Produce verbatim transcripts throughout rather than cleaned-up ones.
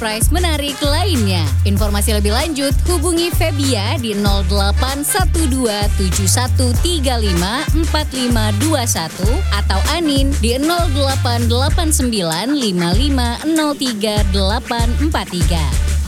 prize menarik lainnya. Informasi lebih lanjut hubungi Febia di nol delapan satu dua tujuh satu tiga lima empat lima dua satu atau Anin di nol delapan delapan sembilan lima lima nol tiga delapan empat tiga.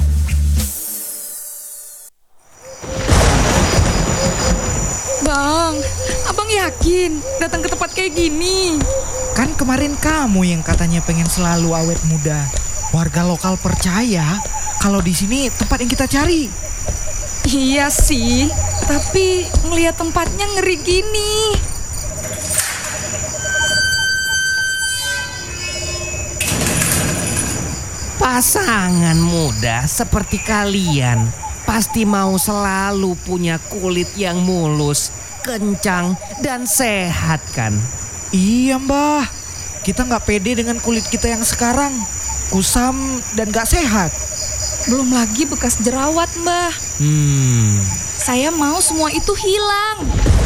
Bang, abang yakin datang ke tempat kayak gini? Kan kemarin kamu yang katanya pengen selalu awet muda. Warga lokal percaya kalau di sini tempat yang kita cari. Iya sih, tapi ngelihat tempatnya ngeri gini. Pasangan muda seperti kalian pasti mau selalu punya kulit yang mulus, kencang, dan sehat kan? Iya mbah, kita nggak pede dengan kulit kita yang sekarang. Kusam dan nggak sehat. Belum lagi bekas jerawat, Mbah. Hmm. Saya mau semua itu hilang.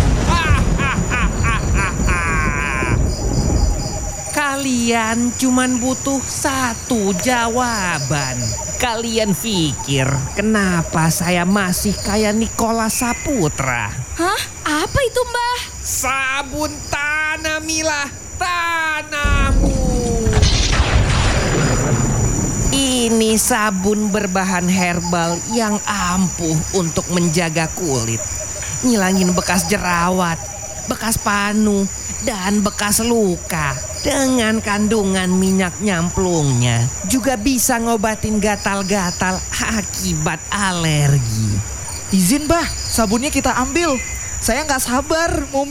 Kalian cuman butuh satu jawaban. Kalian pikir kenapa saya masih kayak Nicholas Saputra? Hah? Apa itu, Mbah? Sabun tanah Mila, tanahmu. Ini sabun berbahan herbal yang ampuh untuk menjaga kulit. Ngilangin bekas jerawat, bekas panu, dan bekas luka. Dengan kandungan minyak nyamplungnya juga bisa ngobatin gatal-gatal akibat alergi. Izin mbah, sabunnya kita ambil. Saya nggak sabar mau